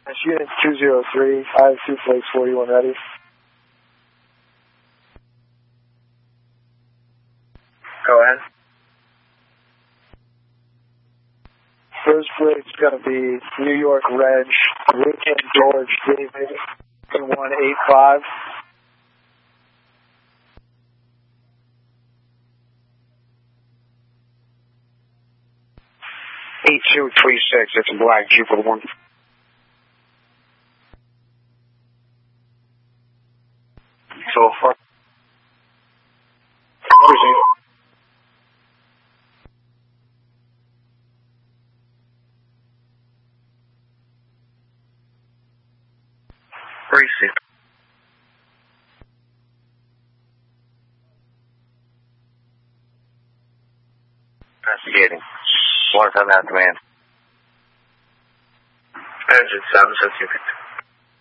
Unit 203, I have 2 plates 41 ready. Go ahead. First plate's going to be New York Reg, Lincoln George David, 185. $8236, it's a black Jupiter 1. So far. Receive. Investigating. Water time out demand. Engine 7, since you